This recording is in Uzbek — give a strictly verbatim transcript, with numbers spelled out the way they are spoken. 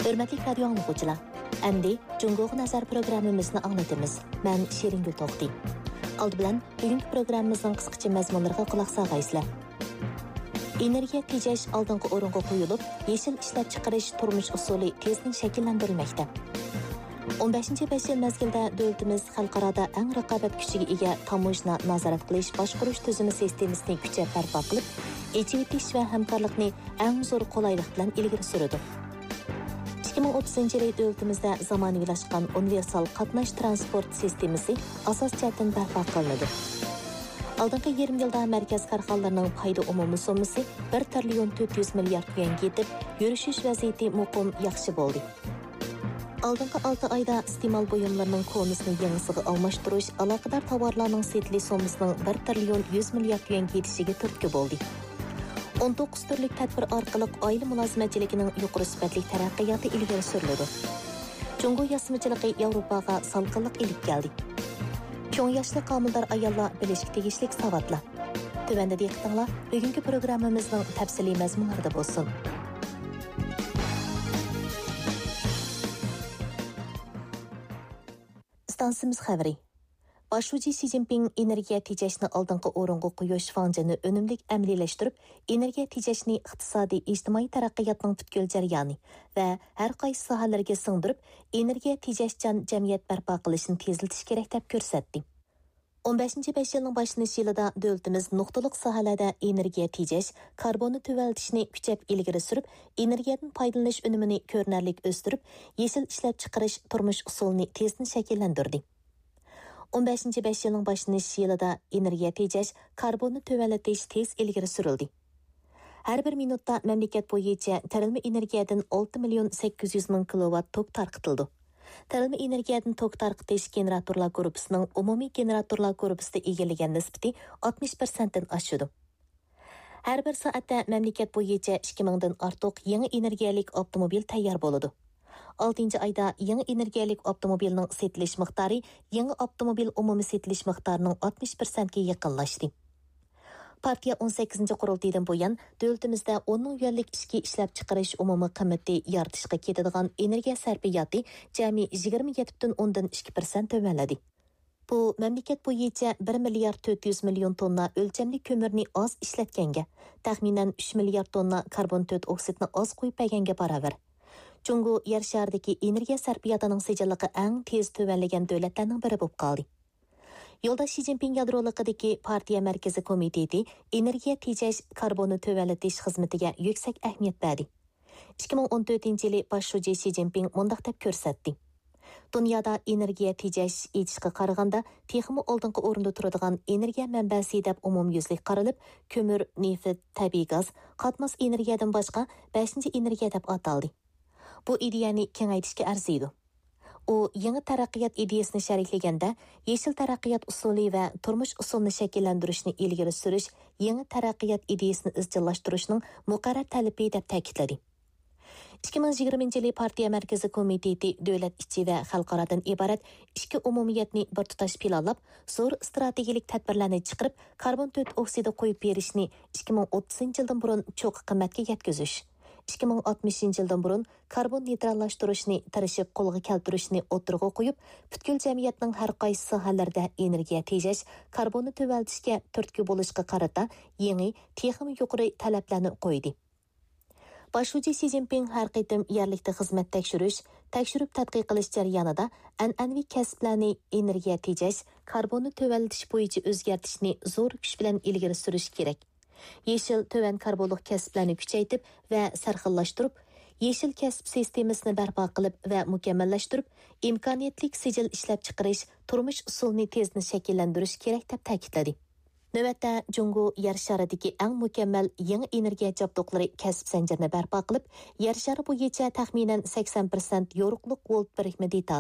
Hürmetli radyo anlıqıcılar, əmdi Cungoğu Nazar programımızını anlatımız. Mən Şeringül Toxti. Aldı bilen bugünkü programımızın qısqıcı məzmunlarına qulaq sağaysızlar. Energiya tejash aldınqı orunğa qoyulup, yeşil işlep çıkarış turmuş usulü tezden şekillendirilmekte. on beshinchi besh yil mezgilda dövlətimiz xalqarada eng raqobat kuchiga ega tamojna nazorat qilish boshqarish tuzumi sistemasini kuchab barpo qilib, echivitish va hamkorlikni eng zo'r qulaylik bilan ilgari suradi. ikki ming o'ttizinchi yil dövlətimizdə zamonaviylashgan universal qatnash transport sistemasi asos jihatdan barpo qilinadi. Aldınqı yirmi yılda mərkəz karxanalarının payda umumi sommasi bir trilyon to'rt yuz milliard yuanga yetib, yürüşüş vəziyyəti muqim yaxshi bo'ldi. Aldınqı olti ayda iste'mol buyumlarının konusini yangisiga almashtirish aloqador tovarlarning setilish sommasining bir trilyon yuz milliard yuanga yetishiga turtki bo'ldi. o'n to'qqiz turlik tadbir orqali oila mulozimatchiligining yuqori sifatli taraqqiyoti ilgari suriladi. Jungo yasmachiligi Yevropaga salqinlik ilib keldi. Cho'ng yoshli qomildor ayollar bilishga tegishli savatlar. Tövəndə diqqətinizlər bugünkü proqramımızın təfsili məzmunlarında bo'lsin. Stansimiz xəbəri. Başçı Xi Jinping energiya tejashni oldingi o'ringa qo'yish fanjini unumlik əməliyləşdirib, energiya tejashni iqtisodiy, ijtimoiy taraqqiyotning butkul jarayoni va har qaysi sohalarga singdirib, energiya tejashchan jamiyat barpo qilishni tezlatish kerak deb ko'rsatdi. o'n beshinchi besh yilning boshlanish yilida dövlətimiz nuqtaliq sohalarda energiya tejash, karbonni tuvaltishni kuchab ilgari surib, energiyadan foydalanish unumini ko'rinarli o'stirib, yeşil ishlab chiqarish turmush usulini tezdan shakllantirdi. o'n beshinchi besh yilning boshlanish yilida energiya tejash, karbonni tuvaltish tez ilgari surildi. Har bir minutda mamlakat bo'yicha tarilma energiyadan olti million sakkiz yuz ming kilovat tok tarqitildi. Tarilma energiyadan tok tarqitish generatorlar guruhisining umumiy generatorlar guruhisida egallagan nisbati oltmish persentdan oshadi. Har bir soatda mamlakat bo'yicha ikki mingdan ortiq yangi energiyalik avtomobil tayyor bo'ladi. oltinchi ayda yangi energiyalik avtomobilning setilish miqdori yangi avtomobil umumiy setilish miqdorining oltmish persentga yaqinlashdi. Partiya o'n sakkizinchi qurultaydan buyon dövlətimizdə o'n ming yuanlik ishki ishlab chiqarish umumiy qiymati yaratishga ketadigan energiya sarfiyoti jami yigirma yetti butun o'ndan ikki persent tövənlədi. Bu mamlakat bo'yicha bir milliard to'rt yuz million tonna o'lchamli ko'mirni oz ishlatganga, taxminan uch milliard tonna karbon to'rt oksidni oz qo'yib berganga barobar. Jungo yer sharidagi energiya sarfiyotining sijilligi eng tez tövənlagan davlatlarning biri bo'lib qoldi. Yo'ldosh Xi Jinping yadroliqidagi partiya markaziy komiteti energiya tejash, karbonni tövənlatish xizmatiga yuksak ahamiyat berdi. ikki ming o'n to'rtinchi yili başçı Xi Jinping mundaq deb ko'rsatdi. Dunyoda energiya tejash etishga qaraganda texmi oldingi o'rinda turadigan energiya manbasi deb umumyuzlik qaralib, ko'mir, neft, tabiiy gaz, qatmas energiyadan boshqa beshinchi energiya deb ataldi. Bu ideyani kengaytirishga arziydi. U yangi taraqqiyot ideyasini shariklaganda, yeşil taraqqiyot usuli va turmush usulini shakllantirishni ilgari surish, yangi taraqqiyot ideyasini izchillashtirishning muqarrar talabi deb ta'kidladi. ikki ming yigirmanchi yili partiya markaziy komiteti davlat ichi va xalqarodan iborat ikki umumiyatni bir tutash planlab, zo'r strategik tadbirlarni chiqarib, karbon to'rt oksidi qo'yib berishni ikki ming o'ttizinchi yildan burun cho'q qimmatga yetkazish, ikki ming oltmishinchi yildan burun karbon neytrallashtirishni tirishib qo'lga keltirishni o'tirg'a qo'yib, butkul jamiyatning har qaysi sohalarida energiya tejash, karbonni tuvaltishga turtki bo'lishga qarata yangi, texnik yuqori talablarni qo'ydi. Başçı Xi Jinping har qitim yerlikda xizmat tekshirish, tekshirib tadqiq qilish jarayonida an'anaviy kasblarni energiya tejash, karbonni tuvaltish bo'yicha o'zgartishni zo'r kuch bilan ilgari surish kerak. Yeşil tövən karbonluq kasblarni kuchaytirib va sarxillashtirib, yeşil kasb sistemasini barpo qilib va mukammallashtirib, imkoniyatlik sijil ishlab chiqarish, turmush usulini tezdan shakllantirish kerak deb ta'kidladi. Navbatda Jungo yer sharidagi eng mukammal yangi energiya jabduqlari kasb zanjirini barpo qilib, yer shari bo'yicha taxminan sakson persent yorug'liq volt birikma detal